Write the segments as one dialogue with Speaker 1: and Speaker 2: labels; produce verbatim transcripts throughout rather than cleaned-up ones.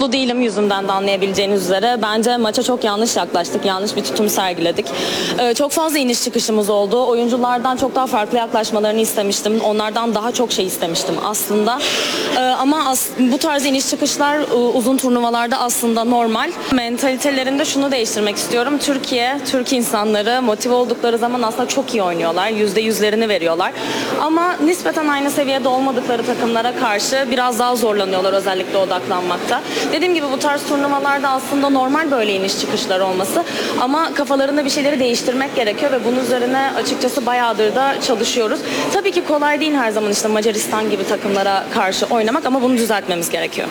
Speaker 1: mutlu değilim, yüzümden de anlayabileceğiniz üzere. Bence maça çok yanlış yaklaştık, yanlış bir tutum sergiledik. Ee, çok fazla iniş çıkışımız oldu. Oyunculardan çok daha farklı yaklaşmalarını istemiştim. Onlardan daha çok şey istemiştim aslında. Ee, ama as- bu tarz iniş çıkışlar e, uzun turnuvalarda aslında normal. Mentalitelerinde şunu değiştirmek istiyorum. Türkiye, Türk insanları motive oldukları zaman aslında çok iyi oynuyorlar. Yüzde yüzlerini veriyorlar. Ama nispeten aynı seviyede olmadıkları takımlara karşı biraz daha zorlanıyorlar özellikle odaklanmakta. Dediğim gibi bu tarz turnuvalarda aslında normal böyle iniş çıkışlar olması. Ama kafalarında bir şeyleri değiştirmek gerekiyor ve bunun üzerine açıkçası bayağıdır da çalışıyoruz. Tabii ki kolay değil her zaman işte Macaristan gibi takımlara karşı oynamak ama bunu düzeltmemiz gerekiyor.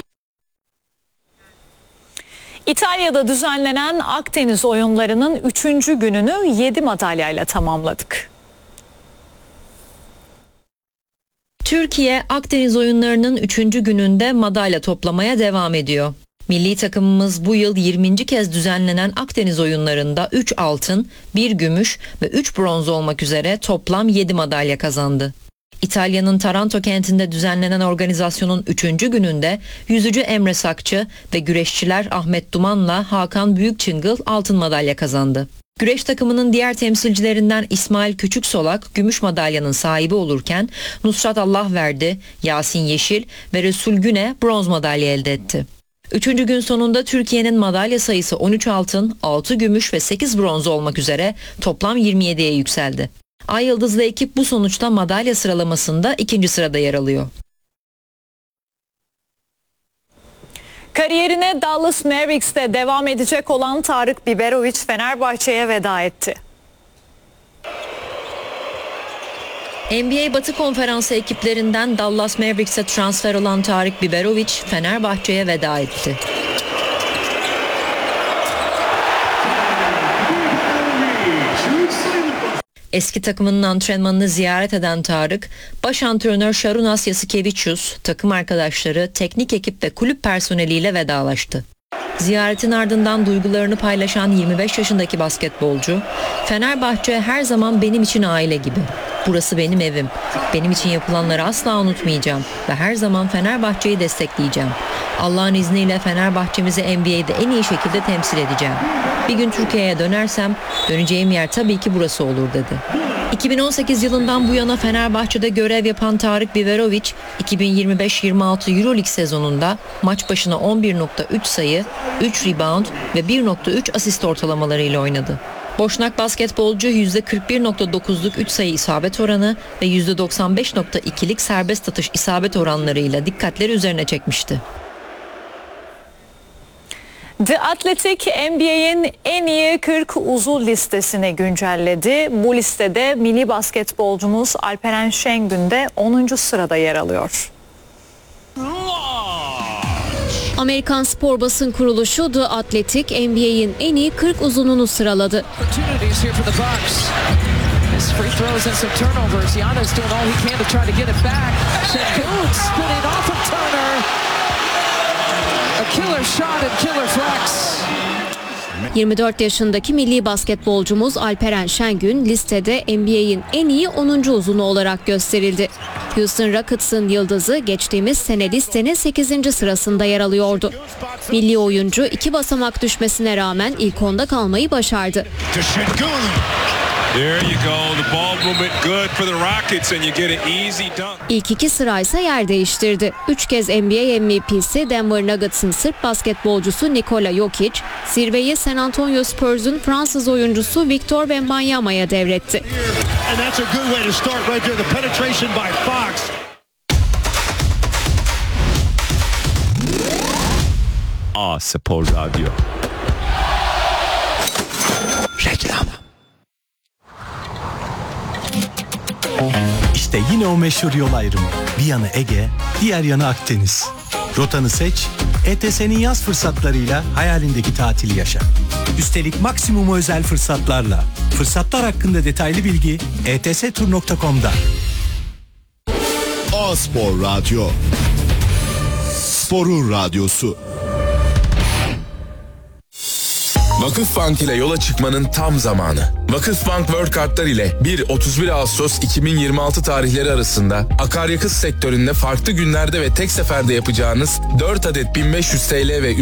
Speaker 2: İtalya'da düzenlenen Akdeniz oyunlarının üçüncü gününü yedi madalyayla tamamladık.
Speaker 3: Türkiye Akdeniz oyunlarının üçüncü gününde madalya toplamaya devam ediyor. Milli takımımız bu yıl yirminci kez düzenlenen Akdeniz oyunlarında üç altın, bir gümüş ve üç bronz olmak üzere toplam yedi madalya kazandı. İtalya'nın Taranto kentinde düzenlenen organizasyonun üçüncü gününde yüzücü Emre Sakçı ve güreşçiler Ahmet Duman'la Hakan Büyükçıngıl altın madalya kazandı. Güreş takımının diğer temsilcilerinden İsmail Küçüksolak gümüş madalyanın sahibi olurken Nusrat Allahverdi, Yasin Yeşil ve Resul Güne bronz madalya elde etti. Üçüncü gün sonunda Türkiye'nin madalya sayısı on üç altın, altı gümüş ve sekiz bronz olmak üzere toplam yirmi yediye yükseldi. Ay Yıldızlı ekip bu sonuçta madalya sıralamasında ikinci sırada yer alıyor.
Speaker 2: Kariyerine Dallas Mavericks'te devam edecek olan Tarık Biberovic Fenerbahçe'ye veda etti.
Speaker 3: N B A Batı Konferansı ekiplerinden Dallas Mavericks'e transfer olan Tarık Biberovic Fenerbahçe'ye veda etti. Eski takımının antrenmanını ziyaret eden Tarık, baş antrenör Şarunas Yasikevicius, takım arkadaşları, teknik ekip ve kulüp personeliyle vedalaştı. Ziyaretin ardından duygularını paylaşan yirmi beş yaşındaki basketbolcu, "Fenerbahçe her zaman benim için aile gibi. Burası benim evim. Benim için yapılanları asla unutmayacağım ve her zaman Fenerbahçe'yi destekleyeceğim. Allah'ın izniyle Fenerbahçemizi N B A'de en iyi şekilde temsil edeceğim. Bir gün Türkiye'ye dönersem döneceğim yer tabii ki burası olur" dedi. iki bin on sekiz yılından bu yana Fenerbahçe'de görev yapan Tarık Biberovic, iki bin yirmi beş yirmi altı Euroleague sezonunda maç başına on bir nokta üç sayı, üç rebound ve bir nokta üç asist ortalamalarıyla oynadı. Boşnak basketbolcu yüzde kırk bir nokta dokuzluk üç sayı isabet oranı ve yüzde doksan beş nokta ikilik serbest atış isabet oranlarıyla dikkatleri üzerine çekmişti.
Speaker 2: The Athletic N B A'in en iyi kırk uzun listesini güncelledi. Bu listede milli basketbolcumuz Alperen Şengün de onuncu sırada yer alıyor.
Speaker 4: Amerikan spor basın kuruluşu The Athletic N B A'in en iyi kırk uzununu sıraladı. yirmi dört yaşındaki milli basketbolcumuz Alperen Şengün listede N B A'in en iyi onuncu uzunu olarak gösterildi. Houston Rockets'ın yıldızı geçtiğimiz sene listenin sekizinci sırasında yer alıyordu. Milli oyuncu iki basamak düşmesine rağmen ilk onda kalmayı başardı. İlk iki sıraysa yer değiştirdi. Üç kez N B A M V P'si Denver Nuggets'ın Sırp basketbolcusu Nikola Jokic, zirveyi San Antonio Spurs'un Fransız oyuncusu Victor Wembanyama'ya devretti.
Speaker 5: A Spor Radyo. Reklam. İşte yine o meşhur yol ayrımı. Bir yanı Ege, diğer yanı Akdeniz. Rotanı seç, E T S'nin yaz fırsatlarıyla hayalindeki tatili yaşa. Üstelik maksimum özel fırsatlarla. Fırsatlar hakkında detaylı bilgi e t s tur nokta com'da.
Speaker 6: A Spor Radyo. Sporun radyosu.
Speaker 7: Vakıfbank ile yola çıkmanın tam zamanı. Vakıfbank World Kartlar ile bir otuz bir Ağustos iki bin yirmi altı tarihleri arasında akaryakıt sektöründe farklı günlerde ve tek seferde yapacağınız dört adet bin beş yüz T L ve